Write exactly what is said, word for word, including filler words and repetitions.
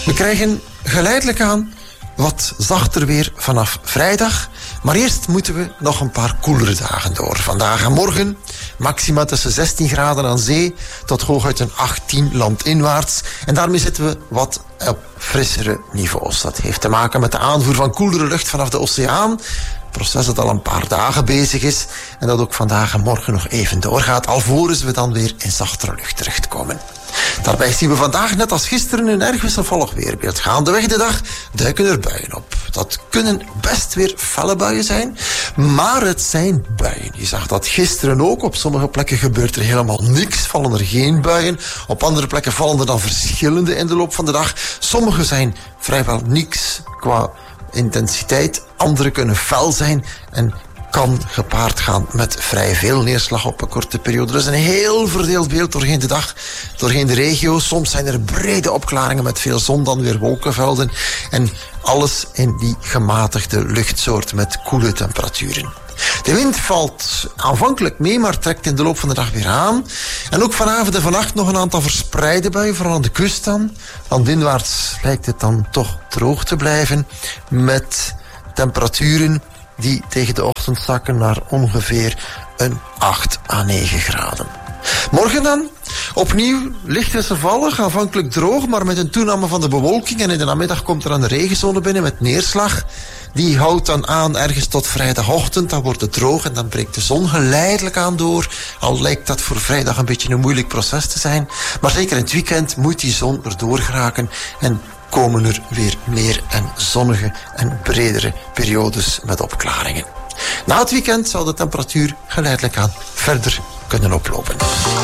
We krijgen geleidelijk aan wat zachter weer vanaf vrijdag. Maar eerst moeten we nog een paar koelere dagen door. Vandaag en morgen maxima tussen zestien graden aan zee tot hooguit een achttien landinwaarts. En daarmee zitten we wat op frissere niveaus. Dat heeft te maken met de aanvoer van koelere lucht vanaf de oceaan. Een proces dat al een paar dagen bezig is en dat ook vandaag en morgen nog even doorgaat, alvorens we dan weer in zachtere lucht terechtkomen. Daarbij zien we vandaag, net als gisteren, een erg wisselvallig weerbeeld. Gaandeweg de dag duiken er buien op. Dat kunnen best weer felle buien zijn, maar het zijn buien. Je zag dat gisteren ook. Op sommige plekken gebeurt er helemaal niks, vallen er geen buien. Op andere plekken vallen er dan verschillende in de loop van de dag. Sommige zijn vrijwel niks qua intensiteit, andere kunnen fel zijn en kan gepaard gaan met vrij veel neerslag op een korte periode. Er is een heel verdeeld beeld doorheen de dag, doorheen de regio. Soms zijn er brede opklaringen met veel zon, dan weer wolkenvelden. En alles in die gematigde luchtsoort met koele temperaturen. De wind valt aanvankelijk mee, maar trekt in de loop van de dag weer aan. En ook vanavond en vannacht nog een aantal verspreide buien, vooral aan de kust dan. Landinwaarts lijkt het dan toch droog te blijven, met temperaturen die tegen de ochtend zakken naar ongeveer een acht à negen graden. Morgen dan, opnieuw licht wisselvallig, aanvankelijk droog, maar met een toename van de bewolking. En in de namiddag komt er een regenzone binnen met neerslag. Die houdt dan aan ergens tot vrijdagochtend. Dan wordt het droog en dan breekt de zon geleidelijk aan door. Al lijkt dat voor vrijdag een beetje een moeilijk proces te zijn. Maar zeker in het weekend moet die zon erdoor geraken en komen er weer meer en zonnige en bredere periodes met opklaringen. Na het weekend zal de temperatuur geleidelijk aan verder kunnen oplopen.